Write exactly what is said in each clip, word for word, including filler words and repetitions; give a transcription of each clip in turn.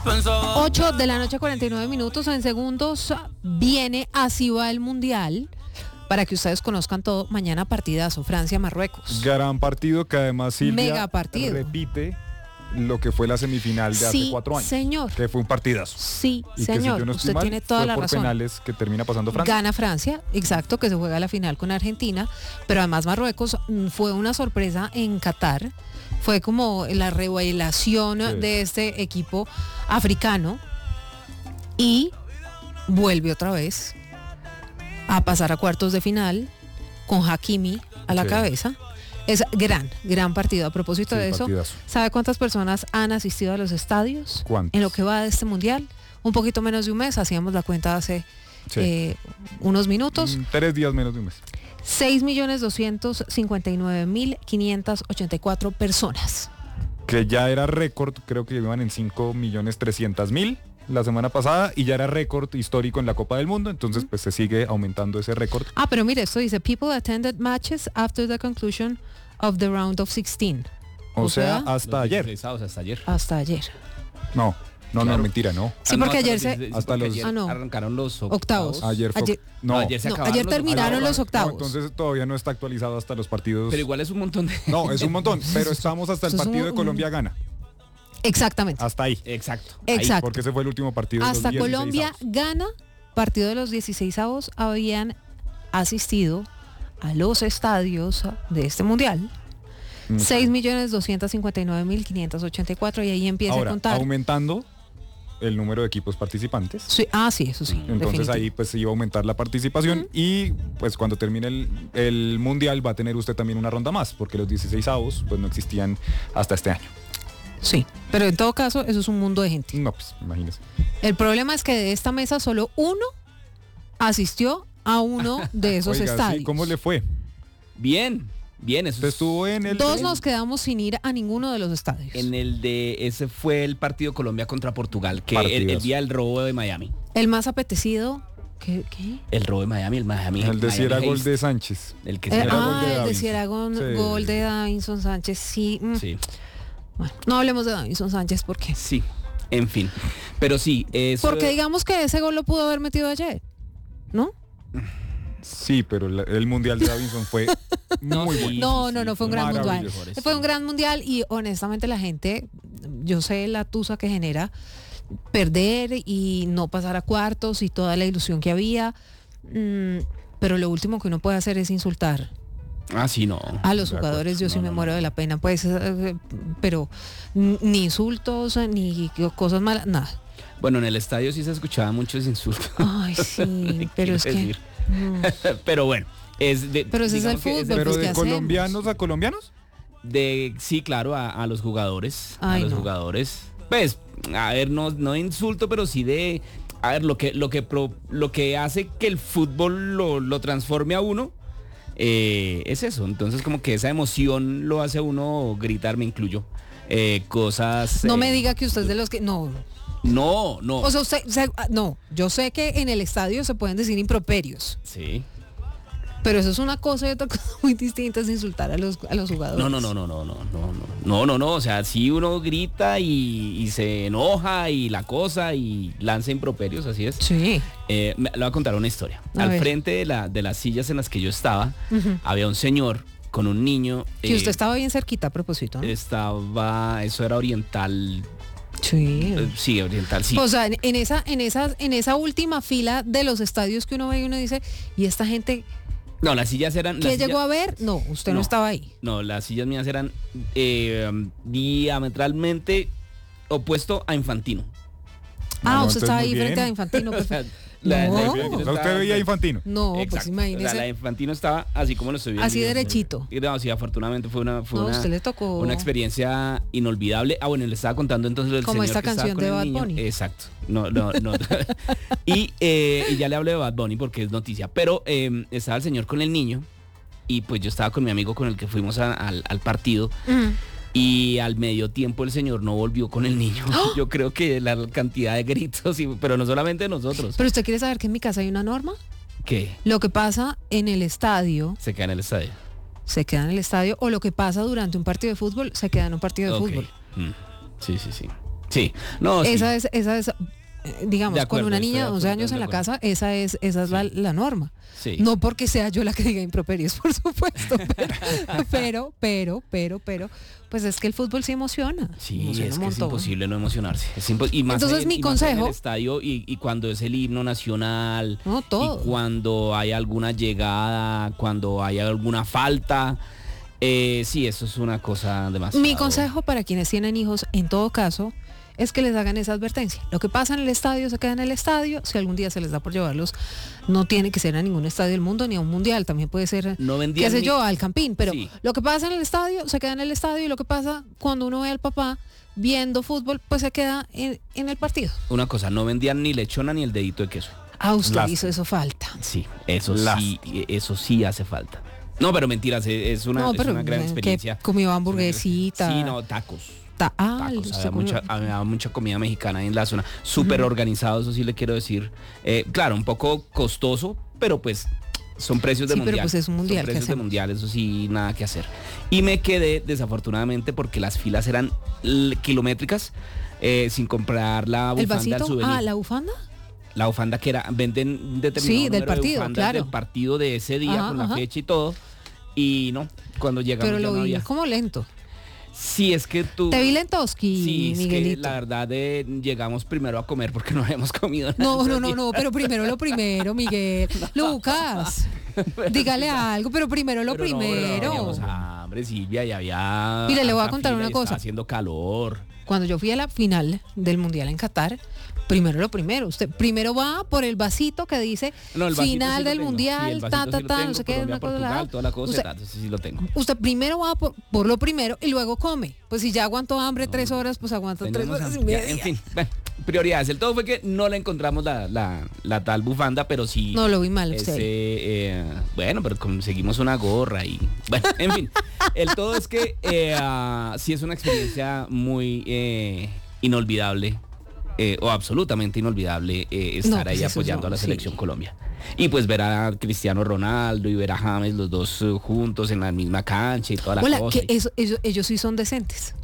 ocho de la noche, cuarenta y nueve minutos. En segundos viene Así va el Mundial. Para que ustedes conozcan todo, mañana partidazo, Francia-Marruecos. Gran partido que además Silvia Mega partido. repite lo que fue la semifinal de Sí, hace cuatro años. señor. Que fue un partidazo. Sí, Y que, señor, si yo no estoy usted mal, tiene toda fue la por razón. penales que termina pasando Francia. Gana Francia, exacto, que se juega la final con Argentina, pero además Marruecos mm, fue una sorpresa en Qatar. Fue como la revelación Sí. de este equipo africano y vuelve otra vez a pasar a cuartos de final con Hakimi a la Sí. cabeza. Es gran, gran partido. A propósito Sí, de eso, partidazo. ¿sabe cuántas personas han asistido a los estadios? ¿Cuántas? En lo que va de este mundial, un poquito menos de un mes, hacíamos la cuenta hace Sí. eh, unos minutos. Mm, Tres días menos de un mes. seis millones doscientos cincuenta y nueve mil quinientas ochenta y cuatro personas. Que ya era récord, creo que iban en cinco millones trescientos mil la semana pasada y ya era récord histórico en la Copa del Mundo, entonces pues se sigue aumentando ese récord. Ah, pero mire, esto dice, people attended matches after the conclusion of the round of sixteen. O, O sea, sea, hasta ayer. Hasta ayer. Hasta ayer. No, no, Claro. no, mentira, no. Sí, Ah, no, porque hasta ayer los se- dieciséis, hasta porque los- ayer Ah, no. arrancaron los Octavos. Ayer fue, Ayer- no, No, ayer se No, acabaron ayer los terminaron octavos. los no, octavos. entonces todavía no está actualizado hasta los partidos. Pero igual es un montón de... No, es un montón, pero estamos hasta el Eso es partido de un- Colombia gana. Exactamente. Hasta ahí. Exacto. Exacto. Porque ese fue el último partido de los Hasta dieciséis Colombia avos. gana, partido de los dieciseisavos, habían asistido a los estadios de este mundial. Mm. seis millones doscientos cincuenta y nueve mil quinientos ochenta y cuatro y ahí empieza Ahora, a contar. aumentando el número de equipos participantes. Sí, ah, sí, eso sí. Entonces definitivo. ahí pues se iba a aumentar la participación y pues cuando termine el, el mundial va a tener usted también una ronda más, porque los dieciseisavos pues no existían hasta este año. Sí, pero en todo caso eso es un mundo de gente. No, pues imagínese. El problema es que de esta mesa solo uno asistió a uno de esos Oiga, sí, estadios. ¿cómo le fue? Bien, bien. Eso Usted es- estuvo en el... Dos nos quedamos sin ir a ninguno de los estadios. En el de... Ese fue el partido Colombia contra Portugal, que el, el Partidazo. día del robo de Miami. El más apetecido, ¿qué? qué? El robo de Miami, el Miami. El de si era Miami gol Haste, de Sánchez. El que Eh, sí era era gol ah, de el de Davinson. si era gol, Sí. gol de Davinson Sánchez, sí. mm. Sí, Bueno, no hablemos de Davinson Sánchez porque sí. En fin. Pero sí, eso... porque digamos que ese gol lo pudo haber metido ayer, ¿no? Sí, pero la- el mundial de Davinson fue No, muy sí, bueno. No, sí, no, sí, no fue un gran mundial. maravilloso. Fue un gran mundial y honestamente la gente, yo sé la tusa que genera perder y no pasar a cuartos y toda la ilusión que había, mm, pero lo último que uno puede hacer es insultar Ah, sí, no. a los De acuerdo. jugadores. Yo sí No, me no, muero no. de la pena, pues, eh, pero n- ni insultos, ni cosas malas, nada. Bueno, en el estadio sí se escuchaban muchos insultos. Ay, sí, pero es que... Quiero decir. mm. Pero bueno, es de... Pero ese es el digamos que fútbol, de- Pero pues, ¿qué de hacemos? colombianos a colombianos. de sí, claro, a, a los jugadores. Ay, a los no. jugadores. Pues, a ver, no, no de insulto, pero sí de... A ver, lo que, lo que, pro- lo que hace que el fútbol lo, lo transforme a uno eh, es eso. Entonces como que esa emoción lo hace a uno gritar, me incluyo. Eh, cosas... No eh, me diga que usted es de los que... No, No, no. o sea, usted... se- no, yo sé que en el estadio se pueden decir improperios, Sí. pero eso es una cosa y otra cosa muy distinta, es insultar a los, a los jugadores. No, no, no, no, no, no, no, no, no, no, no, o sea, si uno grita y, y se enoja y la cosa y lanza improperios, así es. Sí. Eh, me- le voy a contar una historia. A Al ver. frente de, la, de las sillas en las que yo estaba, Ujú. había un señor con un niño. Que eh, usted estaba bien cerquita a propósito, ¿no? Estaba, eso era oriental, Sí. eh, sí, oriental, sí. O sea, en, en esa, en esa, en esa última fila de los estadios que uno ve y uno dice, ¿y esta gente No, las sillas eran... qué las llegó sillas- a ver? No, usted no, No. estaba ahí. No, las sillas mías eran eh, diametralmente opuesto a Infantino. Ah, no, usted entonces estaba muy ahí bien. frente a Infantino. O sea, perfecto. la- No. la O O Infantino sea, usted estaba- veía Infantino. No, pues Exacto. imagínese. O sea, la de Infantino estaba así como lo estoy viendo. Así derechito. Y no, sí, afortunadamente fue una, fue No, una, usted le tocó. una experiencia inolvidable. Ah, bueno, le estaba contando entonces el Como señor esta que estaba canción con de el Bad niño. Bunny. Exacto. No, no, no. y, eh, y ya le hablé de Bad Bunny porque es noticia. Pero eh, estaba el señor con el niño y pues yo estaba con mi amigo con el que fuimos a- al, al partido. Mm. Y al medio tiempo el señor no volvió con el niño. ¡Ah! Yo creo que la cantidad de gritos, y- pero no solamente de nosotros. Pero usted quiere saber que en mi casa hay una norma. ¿Qué? Lo que pasa en el estadio Se queda en el estadio. se queda en el estadio o lo que pasa durante un partido de fútbol se queda en un partido de Ok. fútbol. Mm. Sí, sí, sí. Sí, no, sí. Esa es, esa es, eh, digamos, De acuerdo, con una estoy niña de once años absolutamente en la de acuerdo. casa, esa es, esa es la, la norma. Sí. No porque sea yo la que diga improperios, por supuesto, pero, pero, pero, pero, pero, pues es que el fútbol sí emociona. Sí, emociona es un que es montón. imposible no emocionarse. Es impo- y más Entonces, en, mi y más en consejo- el estadio y, y cuando es el himno nacional, No, todo. y cuando hay alguna llegada, cuando hay alguna falta, eh, sí, eso es una cosa demasiado. Mi consejo para quienes tienen hijos, en todo caso, es que les hagan esa advertencia. Lo que pasa en el estadio se queda en el estadio. Si algún día se les da por llevarlos, no tiene que ser a ningún estadio del mundo ni a un mundial. También puede ser, No qué vendían sé ni- yo, al Campín. Pero Sí. lo que pasa en el estadio se queda en el estadio y lo que pasa cuando uno ve al papá viendo fútbol, pues se queda en, en el partido. Una cosa, no vendían ni lechona ni el dedito de queso. A usted Lástima. hizo eso falta. Sí, eso Lástima. sí, eso sí hace falta. No, pero mentiras, es es una, no, es pero una gran eh, experiencia. que comió Es una gran- hamburguesita. Sí, no, tacos. Ta- ah, Tacos, usted había comió- mucha, había mucha comida mexicana ahí en la zona, súper organizado, eso sí le quiero decir. Eh, claro, un poco costoso, pero pues son precios de Sí, pero mundial. pues es un mundial, Son ¿qué precios de hacemos? mundial, eso sí, nada que hacer. Y me quedé desafortunadamente porque las filas eran l- kilométricas, eh, sin comprar la ¿El bufanda del vasito? souvenir. Ah, ¿la bufanda? La bufanda que era, venden determinado Sí, del número de partido, bufandas claro. del partido de ese día, Ajá, con la ajá. fecha y todo. Y no, cuando llegamos Pero ya lo no vi había. como lento. Sí, es que tú... Te vi lentoski, Sí, es que Miguelito. la verdad eh, llegamos primero a comer porque no habíamos comido nada. No, no, no, no, pero primero lo primero, Miguel. Lucas, dígale algo, pero primero lo Pero no, pero no primero. teníamos hambre, Silvia, y había... Mire, le voy a harta contar fila una y estaba cosa. haciendo calor. Cuando yo fui a la final del Mundial en Qatar, primero lo primero. Usted primero va por el vasito que dice No, el vasito final sí lo del tengo. Mundial, Sí, el ta, vasito ta, sí lo ta, no tengo, sé qué, Colombia, una cosa, Portugal, la- toda la cosa, usted, ta, sí, sí lo tengo. usted primero va por, por lo primero y luego come. Pues si ya aguantó hambre tres horas, pues aguanta tres Tenemos horas y am- ya, media. en fin, bueno, prioridades. El todo fue que no le encontramos la, la, la tal bufanda, pero sí... No, lo vi mal ese, usted. eh, bueno, pero conseguimos una gorra y... Bueno, en fin. El todo es que eh, ah, sí es una experiencia muy eh, inolvidable. eh, o absolutamente inolvidable eh, estar No, ahí pues eso apoyando no, a la sí. selección Colombia. Y pues ver a Cristiano Ronaldo y ver a James, los dos eh, juntos en la misma cancha y toda la Hola, cosa. que eso- ellos, ellos sí son decentes.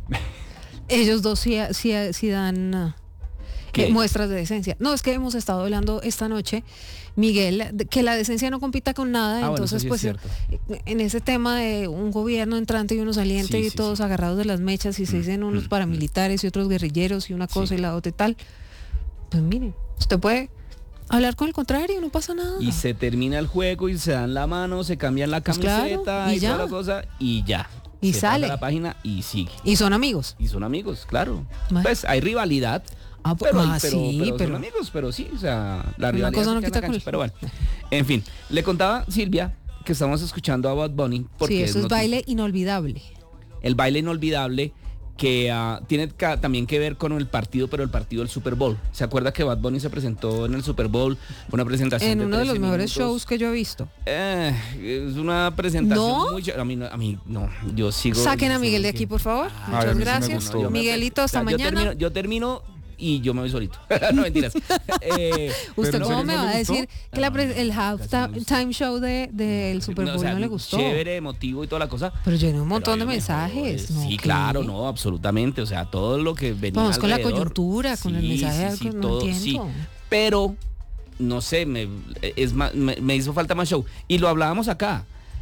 Ellos dos sí, sí, sí dan ah, ¿Qué? eh, muestras de decencia. No, es que hemos estado hablando esta noche, Miguel, de que la decencia no compita con nada. Ah, bueno, entonces, eso sí es pues, cierto. en ese tema de un gobierno entrante y uno saliente Sí, y sí, todos sí. agarrados de las mechas y se dicen unos mm, paramilitares y otros guerrilleros y una cosa Sí. y la otra y tal, pues mire, usted puede hablar con el contrario, no pasa nada. Y se termina el juego y se dan la mano, se cambian la Pues claro, camiseta y y, ya. toda la cosa y ya. Y se sale. pasa la página y sigue. Y son amigos. Y son amigos, claro. Ma- Pues hay rivalidad. Ah, pues, Pero, ah, pero, sí, pero pero- son amigos, pero sí, o sea, la Una rivalidad cosa se no queda en quita la con cancha, el- pero bueno. En fin, le contaba Silvia que estamos escuchando a Bad Bunny porque Sí, eso es noticia. baile inolvidable. El baile inolvidable que ah, tiene ca- también que ver con el partido, pero el partido del Super Bowl. ¿Se acuerda que Bad Bunny se presentó en el Super Bowl? Fue una presentación En de uno de los trece mejores minutos. shows que yo he visto. Eh, es una presentación ¿No? muy ch- a mí no, a mí no, yo sigo. Saquen a yo Miguel de sigo- aquí, por favor. Ah, a Muchas mí sí me gracias. gustó. yo me- Miguelito, hasta o sea, yo mañana. termino- Yo termino y yo me voy solito. No mentiras. Eh, ¿Usted Pero, ¿en cómo serio me no va le a gustó? decir que la No, pre- no, el casi no me gustó. halftime show de, del Super no, Bowl o sea, no le gustó? Chévere, emotivo y toda la cosa. Pero llenó un Pero montón de había mensajes. mejores. ¿no? Sí, ¿Qué? claro, no, absolutamente. O sea, todo lo que venía Vamos con la alrededor. coyuntura, con el Sí, mensaje, sí, sí, algo, no todo, entiendo. sí. Pero, no sé, me, es más, me, me hizo falta más show. Y lo hablábamos acá.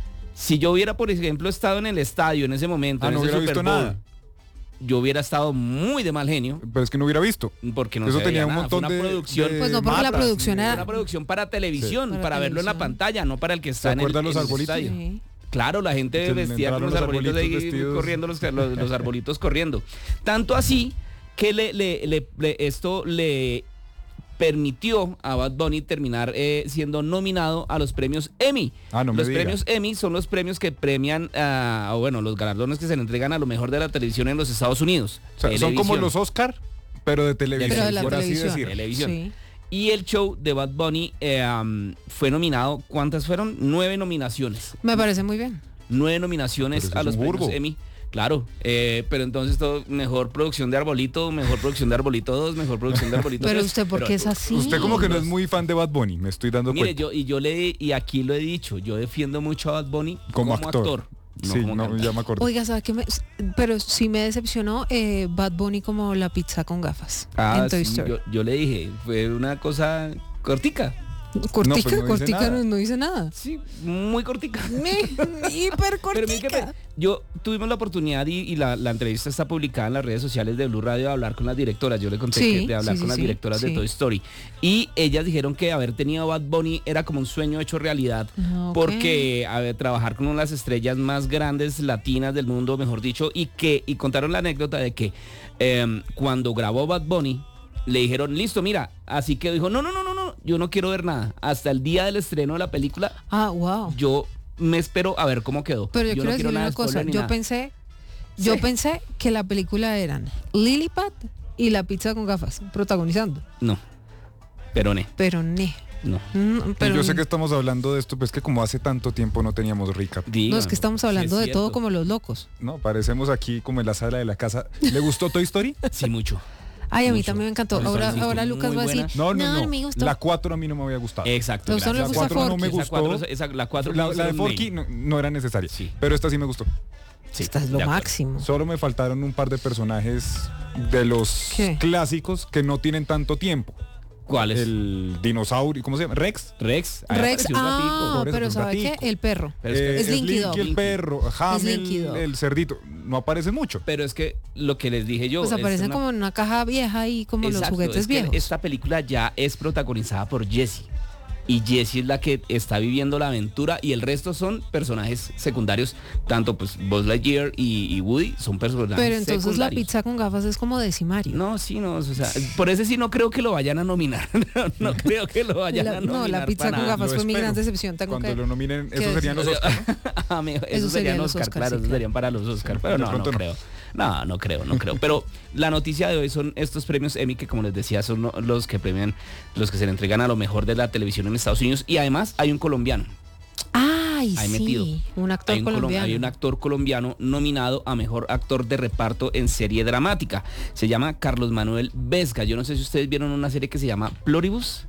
Si yo hubiera, por ejemplo, estado en el estadio en ese momento, Ah, en no ese hubiera Super visto Bowl, nada. yo hubiera estado muy de mal genio. Pero es que no hubiera visto. Porque no Eso se tenía veía un nada. Fue montón una de- producción. de Pues no, porque la matas, producción y- era- Una producción para televisión, Para para, verlo en la televisión. pantalla, no para el que ¿Se está en el, acuerdan los en el arbolitos? estadio. Sí. Claro, la gente Que le vestía con entraron los los arbolitos ahí arbolitos vestidos. corriendo, los, los, los arbolitos corriendo. Tanto así que le, le- le- le- esto le permitió a Bad Bunny terminar eh, siendo nominado a los premios Emmy. Ah, no me los diga. premios Emmy son los premios que premian, ah, o bueno, los galardones que se le entregan a lo mejor de la televisión en los Estados Unidos. O sea, son como Televisión. los Oscar, pero de televisión, Pero de la por así televisión. decir. Televisión. Sí. Y el show de Bad Bunny eh, um, fue nominado, ¿cuántas fueron? Nueve nominaciones. Me parece muy bien. Nueve nominaciones Pero eso a es los un premios burbo. Emmy. Claro, eh, pero entonces todo, mejor producción de Arbolito, mejor producción de Arbolito dos, mejor producción de Arbolito Pero tres. usted, ¿por qué es así? Usted como que no es los- muy fan de Bad Bunny, me estoy dando Mire, cuenta. yo y yo le y aquí lo he dicho, yo defiendo mucho a Bad Bunny Como como, actor. actor. no sí, como no, cantar. ya me acordé. Oiga, ¿sabes qué? Me- pero sí me decepcionó eh, Bad Bunny como la pizza con gafas Ah, en Toy sí, Story. yo, yo le dije, fue una cosa cortica. Cortica, No, pues no dice cortica nada. no, no dice nada. Sí, muy cortica. Hiper Pero mire que cortica. pe- yo tuvimos la oportunidad y, y la, la entrevista está publicada en las redes sociales de Blue Radio de hablar con las directoras. Yo le conté Sí, que de hablar sí, con sí, las sí, directoras de sí. Toy Story. Y ellas dijeron que haber tenido a Bad Bunny era como un sueño hecho realidad. Ah, ok. Porque a ver, trabajar con una de las estrellas más grandes latinas del mundo, mejor dicho, y que y contaron la anécdota de que em, cuando grabó Bad Bunny, le dijeron, listo, mira, así que dijo, no, no, no, no, no, yo no quiero ver nada. Hasta el día del estreno de la película, Ah, wow. yo me espero a ver cómo quedó. Pero yo, no quiero decir nada una de cosa, spoiler ni yo nada. pensé, yo Sí. pensé que la película eran Lilliput y la pizza con gafas protagonizando, No, pero ne, pero ne. no. Mm, Y pero yo sé que estamos hablando de esto, pues que como hace tanto tiempo no teníamos recap. no, es que estamos hablando de todo como los locos. No, parecemos aquí como en la sala de la casa. ¿Le gustó Toy Story? Sí, mucho. Ay, a mí Mucho. también me encantó. Toy Ahora, Story ahora sí, Lucas muy va a decir, buena. No, no, no. me gustó. La cuatro a mí no me había gustado. Exacto. ¿A usted no le gracias. gusta La cuatro no Forky? me Esa gustó. cuatro, esa- la cuatro La, fue la de un Forky ne. no, no era necesaria, Sí. pero esta sí me gustó. Sí, Esta es de lo acuerdo. máximo. Solo me faltaron un par de personajes de los ¿Qué? clásicos que no tienen tanto tiempo. ¿Cuál es? El dinosaurio, ¿cómo se llama? Rex. Rex. Ahí Rex, apareció un ah, ratico, por eso, pero un ¿sabe qué? ratico. El perro. Pero es que- Eh, Es Slinky Slinky, Dog. el perro, Hamel, Slinky Dog. el cerdito. No aparece mucho. Pero es que lo que les dije yo. Pues es aparecen una- como en una caja vieja y como los Exacto, juguetes es que viejos. esta película ya es protagonizada por Jessie. Y Jessie es la que está viviendo la aventura y el resto son personajes secundarios. Tanto pues Buzz Lightyear y, y Woody son personajes Pero entonces la secundarios. pizza con gafas es como decimario. No, sí, no, o sea, por ese sí no creo que lo vayan a nominar. no, no creo que lo vayan La- a no, nominar. la pizza para con nada. gafas Lo fue mi espero. gran decepción. Tengo Cuando que... lo nominen, que esos serían los decir. Oscar, ¿no? Amigo, Eso esos serían serían los Oscar, Oscar, claro, sí, esos claro. serían para los Oscar, pero De no, no pronto no. creo. No, no creo, no creo. Pero la noticia de hoy son estos premios Emmy que, como les decía, son lo- los que premian, los que se le entregan a lo mejor de la televisión en Estados Unidos. Y además hay un colombiano. Ay, Ahí sí, metido. un actor Hay un, colom- colombiano. hay un actor colombiano nominado a mejor actor de reparto en serie dramática. Se llama Carlos Manuel Vesga. Yo no sé si ustedes vieron una serie que se llama Pluribus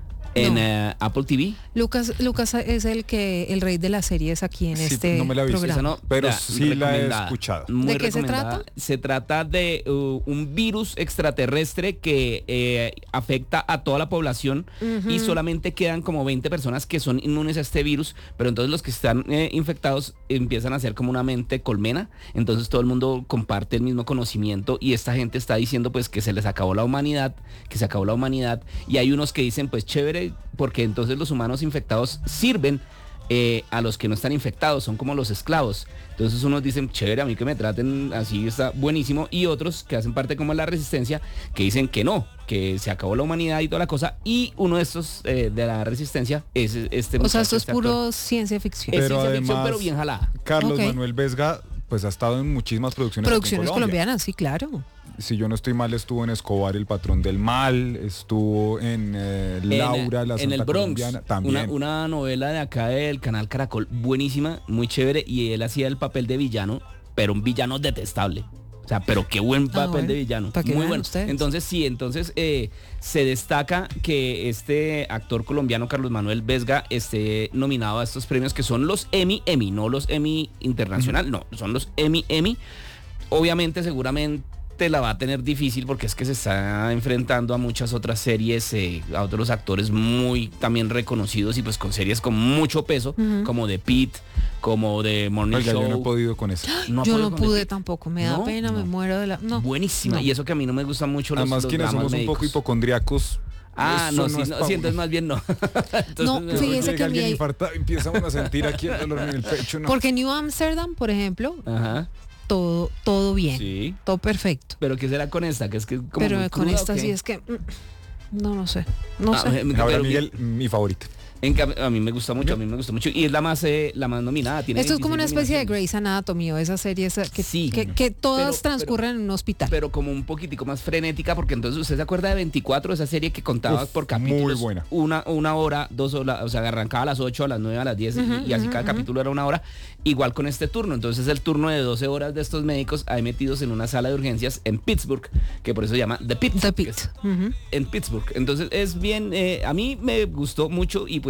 en No. eh, Apple T V. Lucas, Lucas es el que el rey de las series aquí en Sí, este no me la he visto. programa. Esa no, Pero vea, sí la he recomendada, escuchado. muy ¿De qué se recomendada. trata? Se trata de uh, un virus extraterrestre que eh, afecta a toda la población y solamente quedan como veinte personas que son inmunes a este virus, pero entonces los que están eh, infectados empiezan a ser como una mente colmena, entonces todo el mundo comparte el mismo conocimiento y esta gente está diciendo pues que se les acabó la humanidad, que se acabó la humanidad y hay unos que dicen pues chévere porque entonces los humanos infectados sirven eh, a los que no están infectados, son como los esclavos. Entonces unos dicen, chévere, a mí que me traten así está buenísimo, y otros que hacen parte como de la resistencia, que dicen que no, que se acabó la humanidad y toda la cosa, y uno de estos eh, de la resistencia es este O sea, muchacho, esto es este actor. puro ciencia ficción. Es Pero ciencia ficción, además, pero bien jalada. Carlos Ok. Manuel Vesga, pues ha estado en muchísimas producciones. aquí en Producciones Colombia. colombianas, sí, claro. Si yo no estoy mal, estuvo en Escobar, el patrón del mal, estuvo en eh, Laura, en, la en Santa el Bronx, Colombiana, también. una, una novela de acá del canal Caracol, buenísima, muy chévere, y él hacía el papel de villano, pero un villano detestable. O sea, pero qué buen papel bueno, de villano. para que Muy vean bueno. ustedes. Entonces, sí, entonces eh, se destaca que este actor colombiano, Carlos Manuel Vesga, esté nominado a estos premios que son los Emmy, Emmy, no los Emmy Internacional, no, son los Emmy, Emmy. Obviamente, seguramente la va a tener difícil porque es que se está enfrentando a muchas otras series, eh, a otros actores muy también reconocidos y pues con series con mucho peso, Ujú. como de Pete, como de Morning Oiga, Show. yo no he podido con eso. No Yo puedo no con The pude Pitt. tampoco, me da No, pena, me no. muero de la... No. Buenísima. No. Y eso que a mí no me gustan mucho los, Además, los quienes dramas somos un poco médicos. hipocondriacos. Ah, eso no, sí, es no, pa' sí, entonces uno. más bien no. Entonces, No, mejor- fíjese Llega que alguien mi- infartado y empiezan a sentir aquí el dolor en el pecho. No. Porque New Amsterdam, por ejemplo, Ajá, todo, todo bien, sí. todo perfecto. Pero ¿qué será con esta? Que es que es como Pero muy con cruda, esta ¿o sí qué? es que... mm, No, no sé. No Ah, sé. me- Gabriel pero Miguel, mi favorita. En cambio, a mí me gusta mucho, a mí me gusta mucho. Y es la más, eh, la más nominada. Tiene Esto es como una veintiséis especie de nominaciones. Grey's Anatomy o esa serie esa que, Sí. que, que todas Pero- transcurren en un hospital. Pero como un poquitico más frenética, porque entonces usted se acuerda de veinticuatro, esa serie que contaba Uf, por muy capítulos. buena. Una, una hora, dos horas, o sea, arrancaba a las ocho, a las nueve, a las diez, y- Ujú, y, así ujú, cada ujú. capítulo era una hora. Igual con este turno. Entonces el turno de doce horas de estos médicos ahí metidos en una sala de urgencias en Pittsburgh, que por eso se llama The Pit. The que Pit. es Ujú. En Pittsburgh. Entonces es bien, eh, a mí me gustó mucho y pues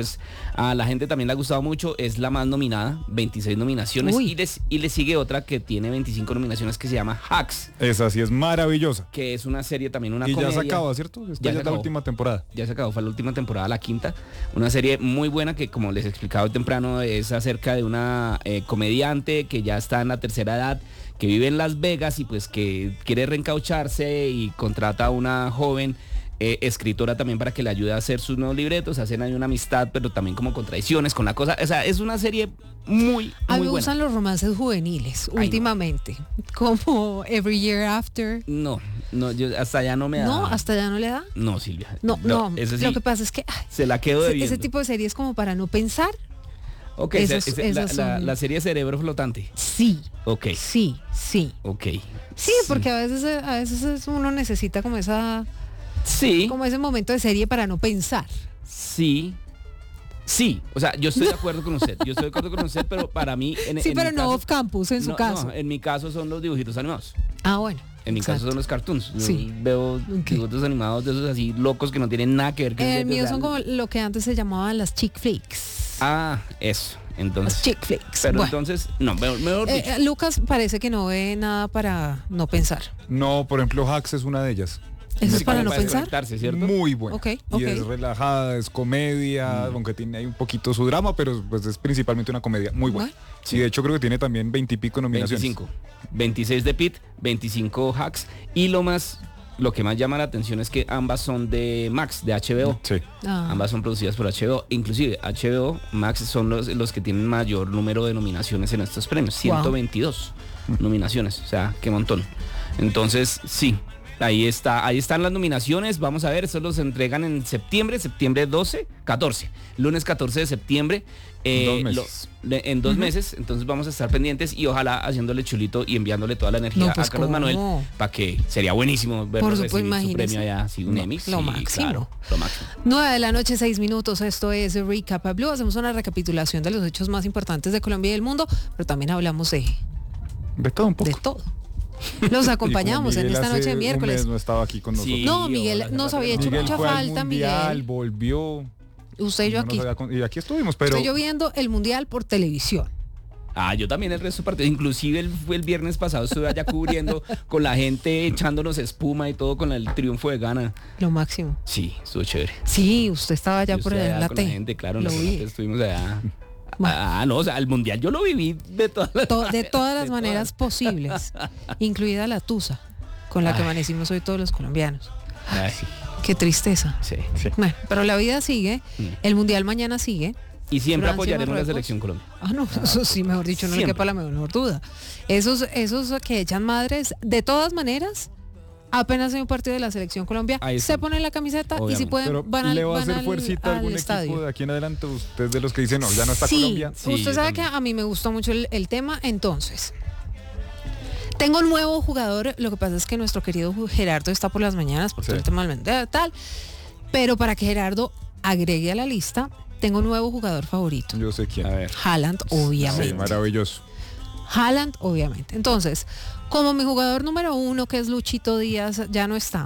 pues a la gente también le ha gustado mucho, es la más nominada, veintiséis nominaciones, Uy. y le, y le sigue otra que tiene veinticinco nominaciones que se llama Hacks, Esa sí es maravillosa. que es una serie también, una Y comedia. ya se acaba, ¿cierto? Esta Ya ya se es la acabó. última temporada. Ya se acabó, fue la última temporada, la quinta. Una serie muy buena que, como les explicaba temprano, es acerca de una eh, comediante que ya está en la tercera edad, que vive en Las Vegas y pues que quiere reencaucharse y contrata a una joven eh, escritora también para que le ayude a hacer sus nuevos libretos. Hacen ahí una amistad, pero también como contradicciones con la cosa. O sea, es una serie muy, A mí muy me buena. gustan los romances juveniles Ay, no. últimamente, como Every Year After. No, no, yo hasta allá no me da. No, hasta ya no le da. No, Silvia. No, no, ese sí, lo que pasa es que ay, se la quedo ese, debiendo. ese tipo de series como para no pensar. Ok, esos- ese- ese- la, esos la- son- la serie Cerebro Flotante. Sí, Ok, sí, sí. ok. Sí, porque a veces a veces es- uno necesita como esa Sí, como ese momento de serie para no pensar. sí. Sí, o sea, yo estoy de acuerdo con usted. Yo estoy de acuerdo con usted, pero para mí en, Sí, en pero mi no caso- off campus en su no, caso. no, en mi caso son los dibujitos animados. Ah, bueno. En mi exacto. caso son los cartoons. Yo Sí. veo Ok. dibujitos animados de esos así locos que no tienen nada que ver con El o mío sea, son como lo que antes se llamaban las chick flicks. Ah, eso. Las Entonces. chick flicks. Pero Bueno, entonces, no, mejor, mejor eh, dicho. eh, Lucas parece que no ve nada para no pensar. No, por ejemplo, Hacks es una de ellas. ¿Eso es Sí, para como no pensar? desconectarse, ¿cierto? Muy buena. Ok, Y ok. es relajada, es comedia, Mm. aunque tiene ahí un poquito su drama, pero pues es principalmente una comedia muy buena. Bueno. Sí, de hecho creo que tiene también veintipico nominaciones. veinticinco. veintiséis de Pit, veinticinco Hacks. Y lo más, lo que más llama la atención es que ambas son de Max, de H B O. Sí. Ah. Ambas son producidas por H B O. Inclusive H B O, Max son los, los que tienen mayor número de nominaciones en estos premios. ciento veintidós nominaciones. O sea, qué montón. Entonces, sí. Ahí está, ahí están las nominaciones. Vamos a ver, eso los entregan en septiembre, septiembre doce, catorce. Lunes catorce de septiembre. eh, Dos meses. lo- de- en dos Ujú. meses. Entonces vamos a estar pendientes y ojalá haciéndole chulito y enviándole toda la energía No, pues, a Carlos ¿cómo? Manuel. Para que sería buenísimo verlo Por supuesto, recibir su imagínese. premio allá. Sí, un No, Emmy. lo Sí, máximo. claro, lo máximo. nueve de la noche, seis minutos. Esto es Recap a Blue. Hacemos una recapitulación de los hechos más importantes de Colombia y del mundo, pero también hablamos de, De todo un poco. de todo. Los acompañamos Y como en Miguel esta hace noche de un miércoles. mes no estaba aquí con nosotros. Sí. No, Sí, Miguel hola, nos hola, había hecho Miguel mucha fue al falta, mundial, Miguel. volvió. Usted y yo no nos aquí. había con- y aquí estuvimos, pero Estoy yo viendo el mundial por televisión. Ah, yo también el resto de partidos, inclusive el, fue el viernes pasado estuve allá cubriendo con la gente echándonos espuma y todo con el triunfo de Ghana. Lo máximo. Sí, estuvo chévere. Sí, usted estaba allá Yo por estuve allá en allá la con T. la gente, claro, Lo nosotros vi. estuvimos allá. Bueno. Ah, no, o sea, el mundial yo lo viví de todas las To- de todas las de maneras todas. posibles, incluida la tusa, con la que Ay. amanecimos hoy todos los colombianos. Ay, sí, Qué tristeza. sí. sí. Bueno, pero la vida sigue, Mm. el mundial mañana sigue. Y siempre Francia, apoyaremos la Marruecos. selección Colombia. Ah, no, eso sí, mejor dicho, no le Siempre. quepa la menor duda. Esos, esos que echan madres, de todas maneras, apenas hay un partido de la selección Colombia, Ahí se están. ponen la camiseta y si Obviamente. pueden Pero van al, ¿le va a van hacer al- fuercita al algún estadio. equipo de aquí en adelante? Usted de los que dicen, no, ya no está Sí, Colombia. Sí, usted yo sabe que también. a mí me gustó mucho el, el tema, entonces. Tengo un nuevo jugador, lo que pasa es que nuestro querido Gerardo está por las mañanas por todo Sí. el tema del mundial, tal, pero para que Gerardo agregue a la lista, tengo un nuevo jugador favorito. Yo sé quién. A ver. Haaland, obviamente. Sí, maravilloso. Haaland, obviamente. Entonces, como mi jugador número uno, que es Luchito Díaz, ya no está.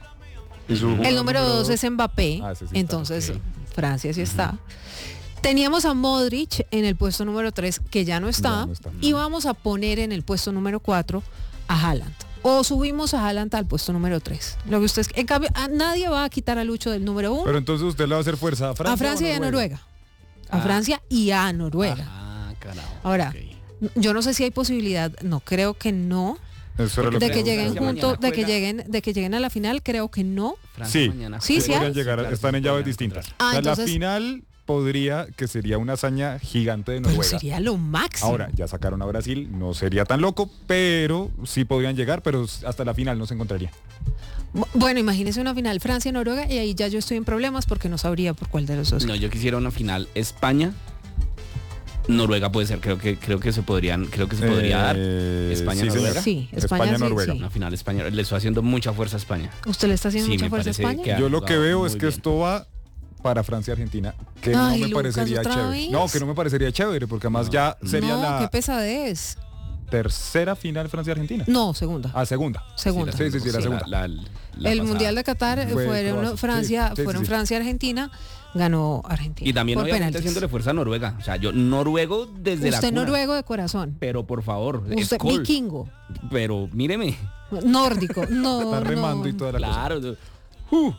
Y su El jugador número dos es Mbappé. Ah, ese sí está, entonces, ok. Francia sí está. Teníamos a Modric en el puesto número tres, que ya no está. Ya no está. Y vamos a poner en el puesto número cuatro a Haaland. O subimos a Haaland al puesto número tres. Lo que ustedes, en cambio, a nadie va a quitar a Lucho del número uno. Pero entonces usted le va a hacer fuerza a Francia. a Francia o y a Noruega. A Ah. Francia y a Noruega. Ah, carajo. Ahora, Ok. yo no sé si hay posibilidad, no creo que no, Eso era lo de que que Francia lleguen mañana juntos, de que juega. lleguen, de que lleguen a la final, creo que no. Francia Sí. mañana Sí, juega. sí, podrían ah. llegar, claro, están sí, en llaves podrían distintas. encontrar. Ah, O sea, entonces- la final podría, que sería una hazaña gigante de Pero Noruega. sería lo máximo. Ahora, ya sacaron a Brasil, no sería tan loco, pero sí podrían llegar, pero hasta la final no se encontraría. Bu- Bueno, imagínese una final Francia-Noruega y ahí ya yo estoy en problemas porque no sabría por cuál de los dos. No, yo quisiera una final España. Noruega puede ser, creo que creo que se podrían, creo que se podría dar. Eh, España, sí, Noruega. señor. Sí, España, España, sí, Noruega. sí. Una final española. Le estoy haciendo mucha fuerza a España. ¿Usted le está haciendo Sí, mucha me fuerza a parece España? que ha Yo lo que jugado veo muy es que bien. esto va para Francia y Argentina, que Ay, no me Lucas, parecería ¿otra chévere. vez? No, que no me parecería chévere, porque además No. ya sería no, la qué pesadez. tercera final Francia-Argentina. No, segunda. Ah, segunda. segunda. Sí, sí, sí, la segunda. la- la el pasada. Mundial de Qatar Fue fueron Croacia. Francia, Sí, sí, fueron sí. Francia, Argentina, ganó Argentina. Y también por obviamente penaltis. haciéndole fuerza a Noruega. O sea, yo noruego desde la Usted cuna. noruego de corazón. Pero por favor, es Usted Skol. vikingo. Pero míreme. Nórdico. No, Está remando no. y toda la cosa. Claro. Uh,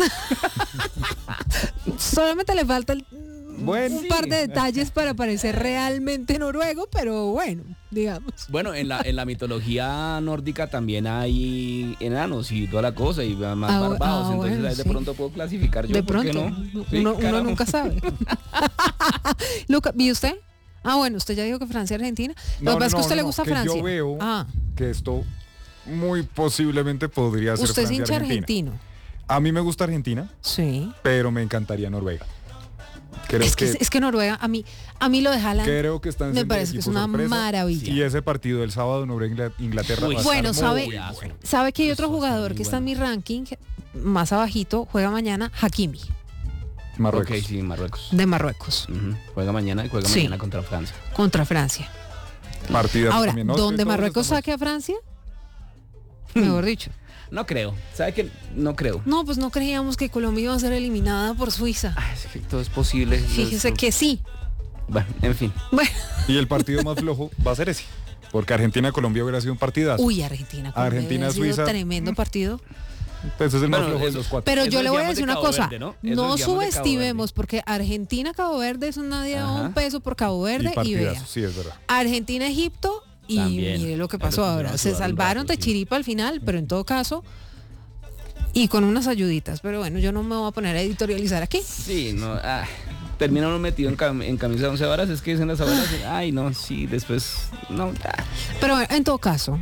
Solamente le falta el- Bueno, un sí. par de detalles para parecer realmente noruego, pero bueno, digamos. Bueno, en la, en la mitología nórdica también hay enanos y toda la cosa y más Ah, barbados. ah, Entonces bueno, ahí de sí. pronto puedo clasificar yo. De ¿por qué pronto, no? Sí, uno, uno carajo. nunca sabe. Luca, ¿y usted? Ah, bueno, usted ya dijo que Francia, Argentina. Lo No, que pasa no, es que a usted no, le no, gusta que Francia. yo veo Ah, que esto muy posiblemente podría ser usted es Francia, hincha Argentina. argentino. A mí me gusta Argentina, Sí. pero me encantaría Noruega. Creo Es que, que, es que Noruega, a mí, a mí lo de Haaland creo que están me siendo el parece que es equipo una sorpresa. maravilla. Y ese partido del sábado Noruega-Inglaterra Uy, va a Bueno, estar sabe, muy bueno. sabe que hay otro Eso está jugador muy que está en bueno. mi ranking, más abajito, juega mañana, Hakimi, Marruecos. Ok, sí, Marruecos. de Marruecos, Ujú. Juega mañana y juega Sí. mañana contra Francia. contra Francia. Partidazo Ahora, también, ¿no? Es que ¿dónde todos Marruecos estamos- saque a Francia? Mejor dicho. No creo. ¿Sabe qué? No creo. No, pues no creíamos que Colombia iba a ser eliminada por Suiza. Ay, es que todo es posible. Fíjese Eso- que sí. Bueno, en fin. Bueno, Y el partido más flojo va a ser ese. Porque Argentina-Colombia hubiera sido un partidazo. uy, Argentina. Colombia Argentina, había sido Suiza. tremendo partido. Pues es el más Bueno, flojo de eso- los cuatro. Pero Eso yo le voy a decíamos decir de una Cabo cosa, Verde, ¿no? Eso no decíamos de Cabo subestimemos, Verde. porque Argentina-Cabo Verde eso nadie da Ajá. un peso por Cabo Verde y, partidazo, vea. sí, es verdad. Argentina-Egipto y También. mire lo que Pero pasó se ahora. van a Se sudar un salvaron rato, de sí. chiripa al final, pero en todo caso, y con unas ayuditas. Pero bueno, yo no me voy a poner a editorializar aquí. Sí, no. Ah, termina uno metido en, cam- en camisa de once varas. Es que dicen las varas. Ay, no, sí, después. No. ah. Pero bueno, en todo caso,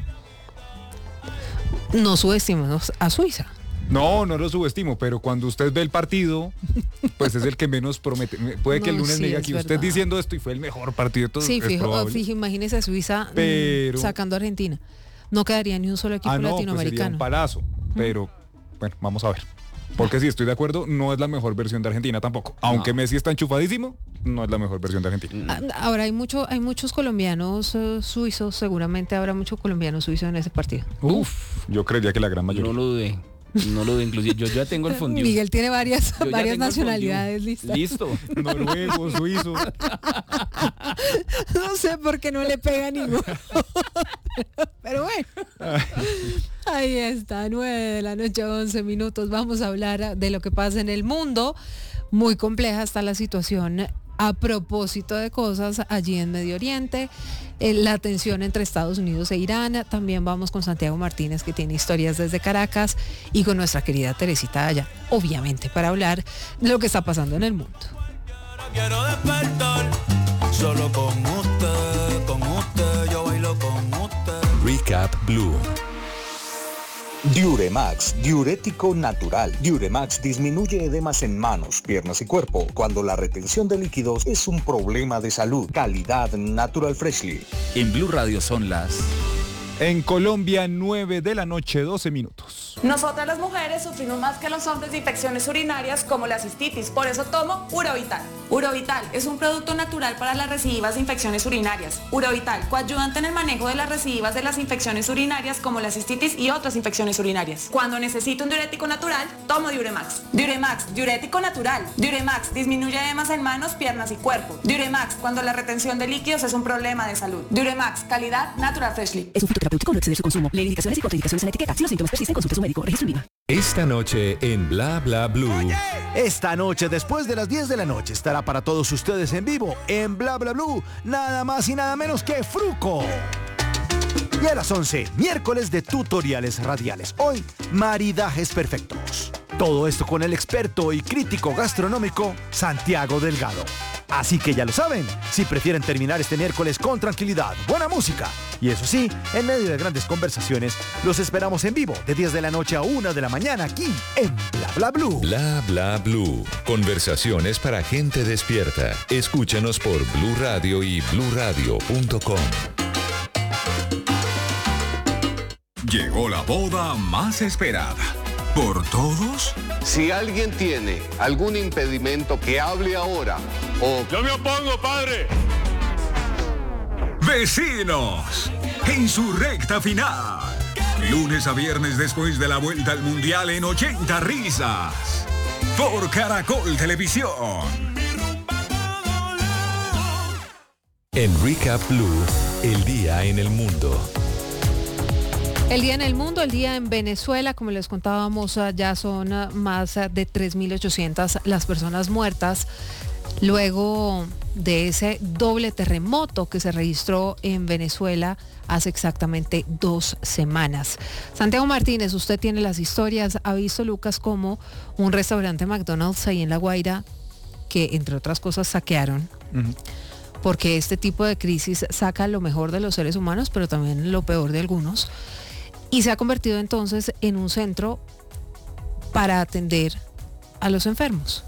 no subestimemos a Suiza. No, no lo subestimo, pero cuando usted ve el partido, pues es el que menos promete. Puede que el No, lunes sí, me diga es aquí usted verdad. diciendo esto y fue el mejor partido de todos. Sí, es fijo, probable. fijo, imagínese a Suiza mm, Pero- sacando a Argentina. No quedaría ni un solo equipo Ah, no, pues sería latinoamericano. un palazo. Pero, bueno, vamos a ver. Porque sí, estoy de acuerdo, no es la mejor versión de Argentina tampoco. Aunque No. Messi está enchufadísimo, no es la mejor versión de Argentina. Ah, Ahora hay mucho, hay muchos colombianos eh, suizos, seguramente habrá muchos colombianos suizos en ese partido. Uf, yo creería que la gran mayoría. No lo dudé. No lo dudé. Inclusive yo ya tengo el fondue. Miguel tiene varias, Yo ya varias tengo el nacionalidades fondue. listas. Listo. Noruego, suizo. No sé por qué no le pega ninguno. Pero bueno. Ahí está, nueve de la noche, once minutos. Vamos a hablar de lo que pasa en el mundo. Muy compleja está la situación a propósito de cosas allí en Medio Oriente, eh, la tensión entre Estados Unidos e Irán. También vamos con Santiago Martínez, que tiene historias desde Caracas, y con nuestra querida Teresita allá, obviamente, para hablar de lo que está pasando en el mundo. Quiero despertar solo con usted, con usted, yo bailo con usted. Recap Blue. Diuremax, diurético natural. Diuremax disminuye edemas en manos, piernas y cuerpo cuando la retención de líquidos es un problema de salud. Calidad Natural Freshly. En Blue Radio son las... En Colombia, nueve de la noche, doce minutos. Nosotras las mujeres sufrimos más que los hombres de infecciones urinarias como la cistitis, por eso tomo Urovital. Urovital es un producto natural para las recidivas de infecciones urinarias. Urovital, coadyuvante en el manejo de las recidivas de las infecciones urinarias como la cistitis y otras infecciones urinarias. Cuando necesito un diurético natural, tomo Diuremax. Diuremax, diurético natural. Diuremax disminuye edemas en manos, piernas y cuerpo. Diuremax, cuando la retención de líquidos es un problema de salud. Diuremax, calidad Natural Freshly. Es un fitoterapéutico, no exceder su consumo. Lee indicaciones y contraindicaciones en la etiqueta. Si los síntomas persisten, consulte a su médico. Registro INVIMA. Esta noche en Bla Bla Blue. Esta noche, después de las diez de la noche, estará para todos ustedes en vivo, en Bla Bla Blue, nada más y nada menos que Fruco. Y a las once, miércoles de tutoriales radiales. Hoy, maridajes perfectos. Todo esto con el experto y crítico gastronómico Santiago Delgado. Así que ya lo saben, si prefieren terminar este miércoles con tranquilidad, buena música, y eso sí, en medio de grandes conversaciones, los esperamos en vivo de diez de la noche a una de la mañana aquí en Bla Bla Blue. Bla Bla Blue. Conversaciones para gente despierta. Escúchanos por Blue Radio y blue radio punto com. Llegó la boda más esperada. ¿Por todos? Si alguien tiene algún impedimento, que hable ahora o... ¡Yo me opongo, padre! Vecinos, en su recta final. Lunes a viernes después de la vuelta al Mundial en ochenta risas. Por Caracol Televisión. En Recap Blue, el día en el mundo. El día en el mundo, el día en Venezuela, como les contábamos, ya son más de tres mil ochocientas las personas muertas luego de ese doble terremoto que se registró en Venezuela hace exactamente dos semanas. Santiago Martínez, usted tiene las historias. Ha visto, Lucas, como un restaurante McDonald's ahí en La Guaira, que entre otras cosas saquearon. Uh-huh. Porque este tipo de crisis saca lo mejor de los seres humanos, pero también lo peor de algunos. Y se ha convertido entonces en un centro para atender a los enfermos.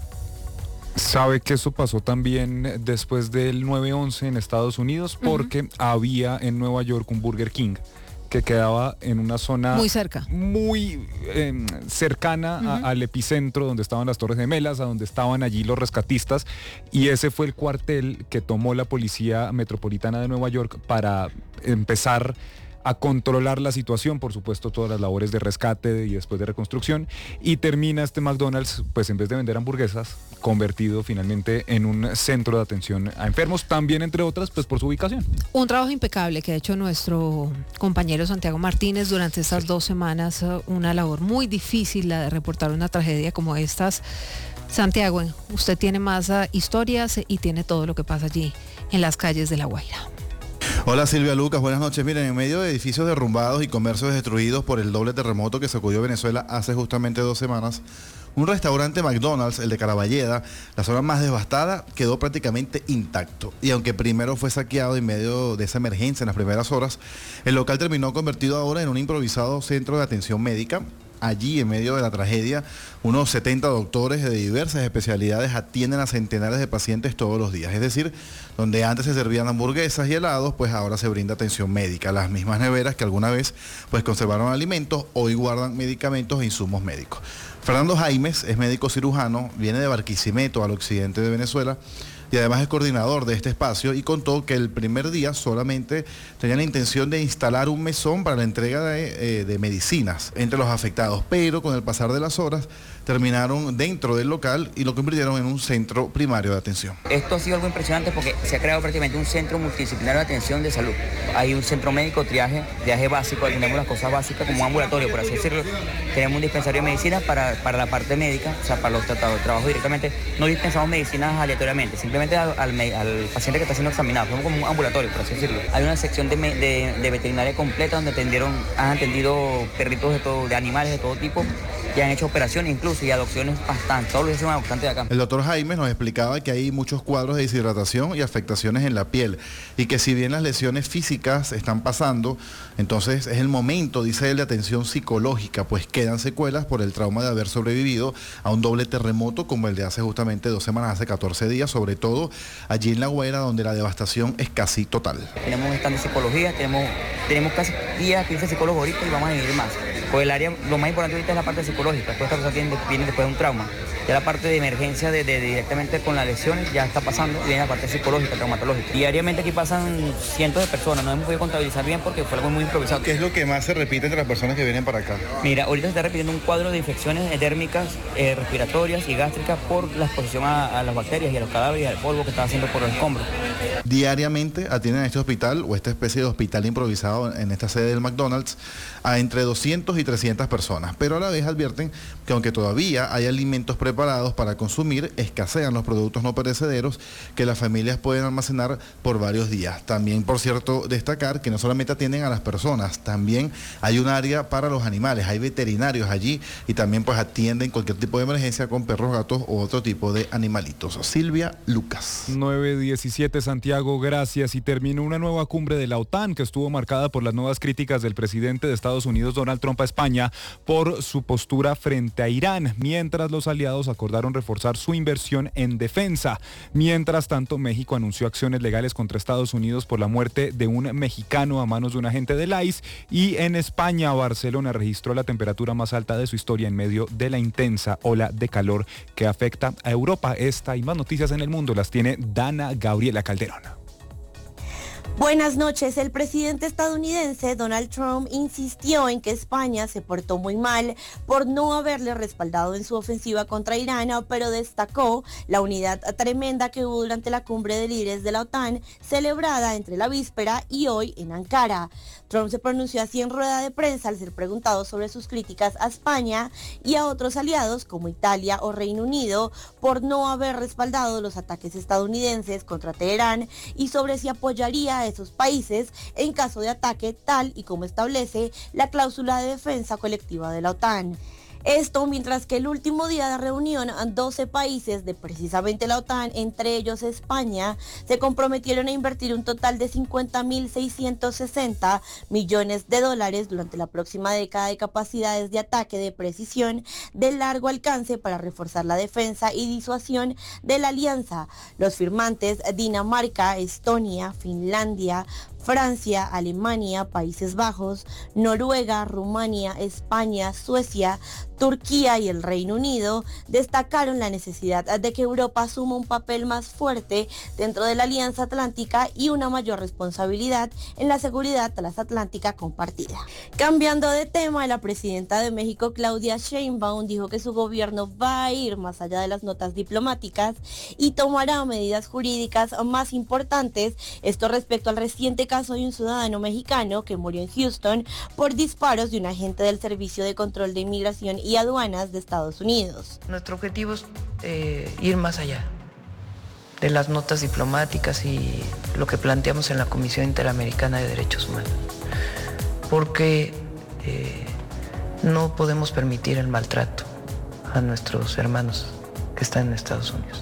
Sabe que eso pasó también después del nueve once en Estados Unidos, porque uh-huh. había en Nueva York un Burger King que quedaba en una zona muy cerca, muy eh, cercana uh-huh. a, al epicentro donde estaban las Torres Gemelas, a donde estaban allí los rescatistas, y ese fue el cuartel que tomó la Policía Metropolitana de Nueva York para empezar a controlar la situación, por supuesto todas las labores de rescate y después de reconstrucción, y termina este McDonald's, pues en vez de vender hamburguesas, convertido finalmente en un centro de atención a enfermos, también entre otras, pues por su ubicación. Un trabajo impecable que ha hecho nuestro compañero Santiago Martínez durante estas sí. dos semanas, una labor muy difícil la de reportar una tragedia como estas. Santiago, usted tiene más uh, historias y tiene todo lo que pasa allí en las calles de La Guaira. Hola Silvia, Lucas, buenas noches. Miren, en medio de edificios derrumbados y comercios destruidos por el doble terremoto que sacudió Venezuela hace justamente dos semanas, un restaurante McDonald's, el de Caraballeda, la zona más devastada, quedó prácticamente intacto. Y aunque primero fue saqueado en medio de esa emergencia en las primeras horas, el local terminó convertido ahora en un improvisado centro de atención médica. Allí, en medio de la tragedia, unos setenta doctores de diversas especialidades atienden a centenares de pacientes todos los días. Es decir, donde antes se servían hamburguesas y helados, pues ahora se brinda atención médica. Las mismas neveras que alguna vez pues conservaron alimentos, hoy guardan medicamentos e insumos médicos. Fernando Jaimes es médico cirujano, viene de Barquisimeto, al occidente de Venezuela, y además es coordinador de este espacio, y contó que el primer día solamente tenía la intención de instalar un mesón para la entrega de, eh, de medicinas entre los afectados, pero con el pasar de las horas terminaron dentro del local y lo convirtieron en un centro primario de atención. Esto ha sido algo impresionante porque se ha creado prácticamente un centro multidisciplinario de atención de salud. Hay un centro médico, triaje, triaje básico, tenemos las cosas básicas como un ambulatorio, por así decirlo. Tenemos un dispensario de medicinas para, para la parte médica, o sea, para los tratados de trabajo directamente. No dispensamos medicinas aleatoriamente, simplemente al, al, al paciente que está siendo examinado. Somos como un ambulatorio, por así decirlo. Hay una sección de, de, de veterinaria completa donde atendieron, han atendido perritos de, todo, de animales de todo tipo y han hecho operaciones incluso y adopciones bastante. Todos los días son bastante de acá. El doctor Jaime nos explicaba que hay muchos cuadros de deshidratación y afectaciones en la piel y que si bien las lesiones físicas están pasando, entonces es el momento, dice él, de atención psicológica, pues quedan secuelas por el trauma de haber sobrevivido a un doble terremoto como el de hace justamente dos semanas, hace catorce días, sobre todo allí en La Guaira, donde la devastación es casi total. Tenemos stand de psicología, tenemos, tenemos casi diez, quince psicólogos ahorita y vamos a añadir más. Pues el área, lo más importante ahorita es la parte psicológica, todas estas cosas vienen, vienen después de un trauma. Ya la parte de emergencia de, de, de directamente con las lesiones ya está pasando, y viene la parte psicológica, traumatológica. Diariamente aquí pasan cientos de personas, no hemos podido contabilizar bien porque fue algo muy improvisado. ¿Qué es lo que más se repite entre las personas que vienen para acá? Mira, ahorita se está repitiendo un cuadro de infecciones edérmicas, eh, respiratorias y gástricas por la exposición a, a las bacterias y a los cadáveres y al polvo que está haciendo por los escombros. Diariamente atienden a este hospital o esta especie de hospital improvisado en esta sede del McDonald's a entre doscientas y trescientas personas, pero a la vez advierten que aunque todavía hay alimentos preparados para consumir, escasean los productos no perecederos que las familias pueden almacenar por varios días. También, por cierto, destacar que no solamente atienden a las personas, también hay un área para los animales, hay veterinarios allí y también pues atienden cualquier tipo de emergencia con perros, gatos o otro tipo de animalitos. Silvia, Lucas. nueve diecisiete, Santiago, gracias. Y terminó una nueva cumbre de la OTAN que estuvo marcada por las nuevas críticas del presidente de Estados Unidos, Donald Trump, a España por su postura frente a Irán, mientras los aliados acordaron reforzar su inversión en defensa. Mientras tanto, México anunció acciones legales contra Estados Unidos por la muerte de un mexicano a manos de un agente del I C E, y en España, Barcelona registró la temperatura más alta de su historia en medio de la intensa ola de calor que afecta a Europa. Esta y más noticias en el mundo las tiene Dana Gabriela Calderón. Buenas noches. El presidente estadounidense Donald Trump insistió en que España se portó muy mal por no haberle respaldado en su ofensiva contra Irán, pero destacó la unidad tremenda que hubo durante la cumbre de líderes de la OTAN celebrada entre la víspera y hoy en Ankara. Trump se pronunció así en rueda de prensa al ser preguntado sobre sus críticas a España y a otros aliados como Italia o Reino Unido por no haber respaldado los ataques estadounidenses contra Teherán y sobre si apoyaría a esos países en caso de ataque, tal y como establece la cláusula de defensa colectiva de la OTAN. Esto mientras que el último día de reunión, doce países de precisamente la OTAN, entre ellos España, se comprometieron a invertir un total de cincuenta mil seiscientos sesenta millones de dólares durante la próxima década de capacidades de ataque de precisión de largo alcance para reforzar la defensa y disuasión de la alianza. Los firmantes Dinamarca, Estonia, Finlandia, Francia, Alemania, Países Bajos, Noruega, Rumania, España, Suecia, Turquía y el Reino Unido destacaron la necesidad de que Europa asuma un papel más fuerte dentro de la Alianza Atlántica y una mayor responsabilidad en la seguridad transatlántica compartida. Cambiando de tema, la presidenta de México, Claudia Sheinbaum, dijo que su gobierno va a ir más allá de las notas diplomáticas y tomará medidas jurídicas más importantes, esto respecto al reciente caso de un ciudadano mexicano que murió en Houston por disparos de un agente del Servicio de Control de Inmigración y Aduanas de Estados Unidos. Nuestro objetivo es eh, ir más allá de las notas diplomáticas y lo que planteamos en la Comisión Interamericana de Derechos Humanos, porque eh, no podemos permitir el maltrato a nuestros hermanos que están en Estados Unidos,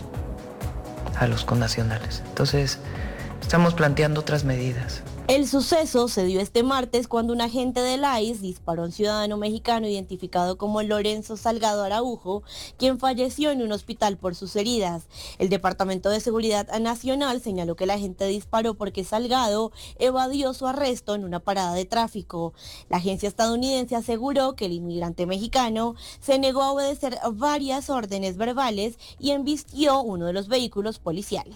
a los connacionales. Entonces, estamos planteando otras medidas. El suceso se dio este martes cuando un agente del I C E disparó a un ciudadano mexicano identificado como Lorenzo Salgado Araujo, quien falleció en un hospital por sus heridas. El Departamento de Seguridad Nacional señaló que el agente disparó porque Salgado evadió su arresto en una parada de tráfico. La agencia estadounidense aseguró que el inmigrante mexicano se negó a obedecer varias órdenes verbales y embistió uno de los vehículos policiales.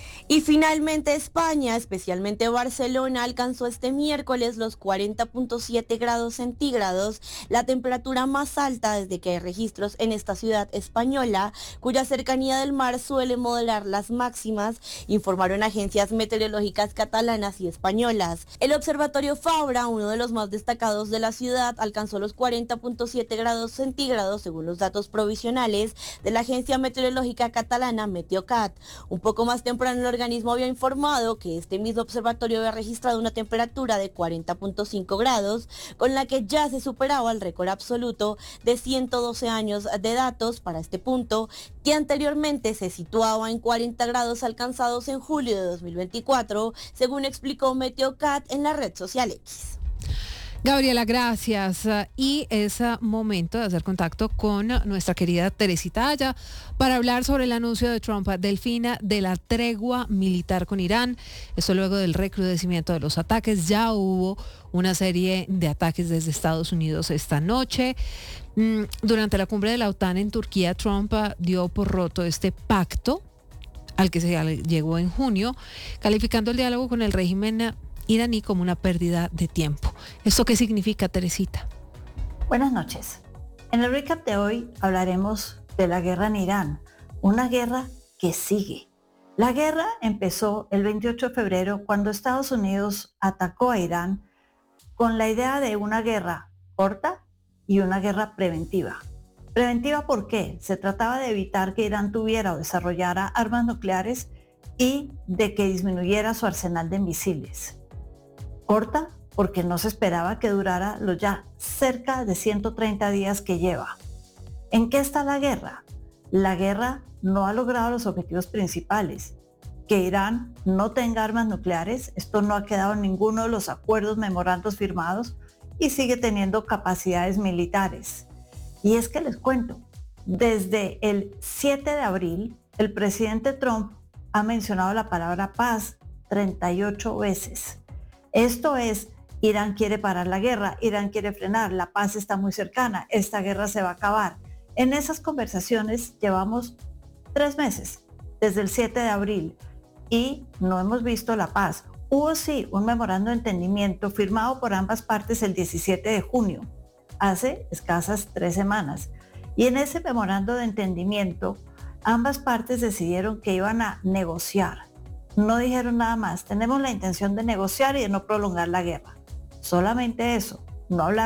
Y finalmente España, especialmente Barcelona, alcanzó este miércoles los cuarenta punto siete grados centígrados, la temperatura más alta desde que hay registros en esta ciudad española, cuya cercanía del mar suele modelar las máximas, informaron agencias meteorológicas catalanas y españolas. El observatorio Fabra, uno de los más destacados de la ciudad, alcanzó los cuarenta punto siete grados centígrados según los datos provisionales de la agencia meteorológica catalana Meteocat. Un poco más temprano el organismo había informado que este mismo observatorio había registrado una temperatura de cuarenta punto cinco grados, con la que ya se superaba el récord absoluto de ciento doce años de datos para este punto, que anteriormente se situaba en cuarenta grados alcanzados en julio de dos mil veinticuatro, según explicó Meteocat en la red social X. Gabriela, gracias. Y es momento de hacer contacto con nuestra querida Teresita Aya para hablar sobre el anuncio de Trump del fin de la tregua militar con Irán. Esto luego del recrudecimiento de los ataques. Ya hubo una serie de ataques desde Estados Unidos esta noche. Durante la cumbre de la OTAN en Turquía, Trump dio por roto este pacto al que se llegó en junio, calificando el diálogo con el régimen iraní como una pérdida de tiempo. ¿Esto qué significa, Teresita? Buenas noches. En el recap de hoy hablaremos de la guerra en Irán, una guerra que sigue. La guerra empezó el veintiocho de febrero cuando Estados Unidos atacó a Irán con la idea de una guerra corta y una guerra preventiva. ¿Preventiva por qué? Se trataba de evitar que Irán tuviera o desarrollara armas nucleares y de que disminuyera su arsenal de misiles. Corta porque no se esperaba que durara los ya cerca de ciento treinta días que lleva. ¿En qué está la guerra? La guerra no ha logrado los objetivos principales. Que Irán no tenga armas nucleares, esto no ha quedado en ninguno de los acuerdos memorandos firmados y sigue teniendo capacidades militares. Y es que les cuento, desde el siete de abril, el presidente Trump ha mencionado la palabra paz treinta y ocho veces. Esto es, Irán quiere parar la guerra, Irán quiere frenar, la paz está muy cercana, esta guerra se va a acabar. En esas conversaciones llevamos tres meses, desde el siete de abril, y no hemos visto la paz. Hubo sí un memorando de entendimiento firmado por ambas partes el diecisiete de junio, hace escasas tres semanas. Y en ese memorando de entendimiento, ambas partes decidieron que iban a negociar. No dijeron nada más, tenemos la intención de negociar y de no prolongar la guerra. Solamente eso, no hablaron